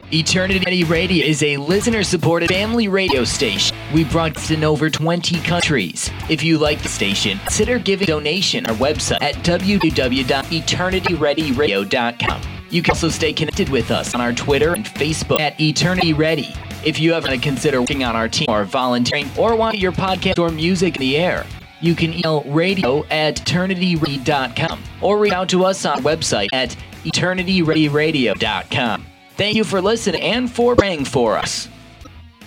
Eternity Radio is a listener-supported family radio station. We broadcast in over 20 countries. If you like the station, consider giving a donation on our website at www.eternityreadyradio.com. You can also stay connected with us on our Twitter and Facebook at Eternity Ready. If you ever want to consider working on our team or volunteering or want your podcast or music in the air, you can email radio@eternityready.com or reach out to us on our website at eternityreadyradio.com. Thank you for listening and for praying for us.